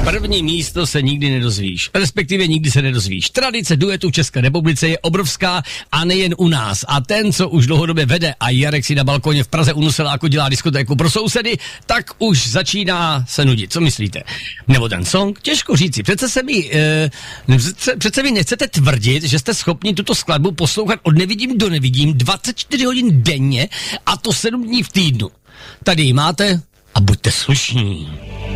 První místo se nikdy nedozvíš, respektive nikdy se nedozvíš. Tradice duetu v České republice je obrovská a nejen u nás. A ten, co už dlouhodobě vede a Jarek si na balkoně v Praze u Nuseláku dělá diskotéku pro sousedy, tak už začíná se nudit. Co myslíte? Nebo ten song? Těžko říci. Přece vy nechcete tvrdit, že jste schopni tuto skladbu poslouchat od nevidím do nevidím 24 hodin denně a to 7 dní v týdnu. Tady ji máte a buďte slušní.